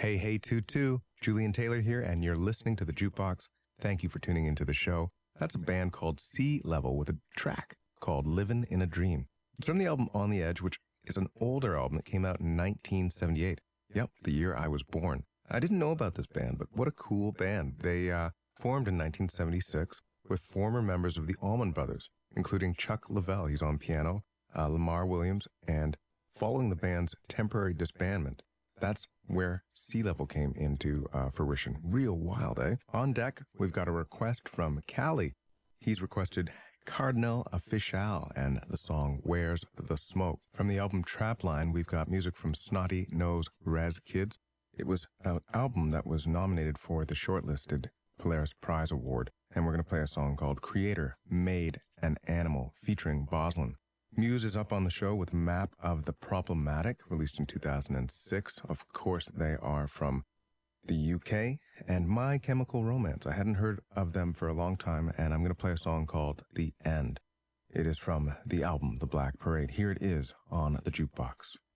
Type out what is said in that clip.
Hey, hey, Tutu. Julian Taylor here, and you're listening to The Jukebox. Thank you for tuning into the show. That's a band called Sea Level with a track called Livin' in a Dream. It's from the album On the Edge, which is an older album that came out in 1978. Yep, the year I was born. I didn't know about this band, but what a cool band. They formed in 1976 with former members of the Allman Brothers, including Chuck Leavell, he's on piano, Lamar Williams, and following the band's temporary disbandment, that's where Sea Level came into fruition. Real wild, eh? On deck, we've got a request from Callie. He's requested Cardinal Official and the song Where's the Smoke. From the album Trapline, we've got music from Snotty Nose Raz Kids. It was an album that was nominated for the shortlisted Polaris Prize Award, and we're going to play a song called Creator Made an Animal featuring Boslin. Muse is up on the show with Map of the Problematic, released in 2006. Of course, they are from the UK. And My Chemical Romance. I hadn't heard of them for a long time, and I'm going to play a song called The End. It is from the album The Black Parade. Here it is on The Jukebox.